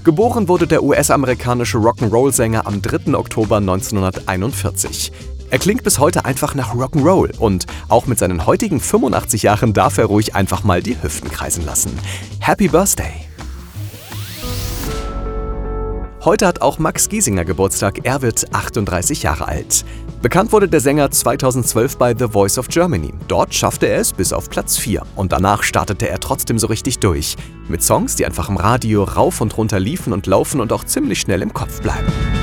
Geboren wurde der US-amerikanische Rock'n'Roll-Sänger am 3. Oktober 1941. Er klingt bis heute einfach nach Rock'n'Roll und auch mit seinen heutigen 85 Jahren darf er ruhig einfach mal die Hüften kreisen lassen. Happy Birthday! Heute hat auch Max Giesinger Geburtstag, er wird 38 Jahre alt. Bekannt wurde der Sänger 2012 bei The Voice of Germany. Dort schaffte er es bis auf Platz 4 und danach startete er trotzdem so richtig durch. Mit Songs, die einfach im Radio rauf und runter liefen und laufen und auch ziemlich schnell im Kopf bleiben.